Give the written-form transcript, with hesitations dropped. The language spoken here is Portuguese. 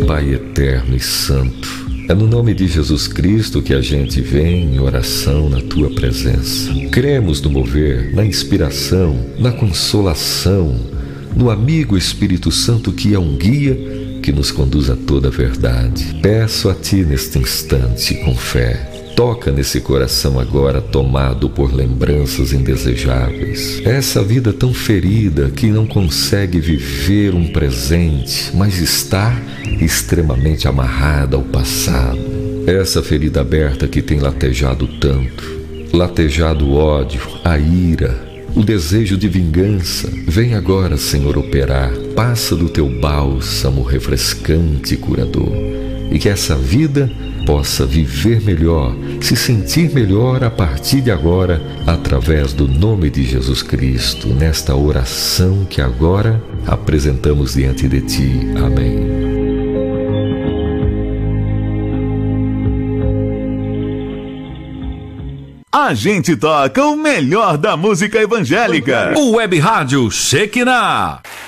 Pai eterno e santo, é no nome de Jesus Cristo que a gente vem em oração na Tua presença. Cremos no mover, na inspiração, na consolação, no amigo Espírito Santo que é um guia que nos conduz a toda a verdade. Peço a Ti neste instante com fé. Toca nesse coração agora tomado por lembranças indesejáveis. Essa vida tão ferida que não consegue viver um presente, mas está extremamente amarrada ao passado. Essa ferida aberta que tem latejado tanto, latejado o ódio, a ira, o desejo de vingança. Vem agora, Senhor, operar. Passa do Teu bálsamo refrescante e curador. E que essa vida possa viver melhor, se sentir melhor a partir de agora, através do nome de Jesus Cristo, nesta oração que agora apresentamos diante de Ti. Amém. A gente toca o melhor da música evangélica. O Web Rádio Shekinah.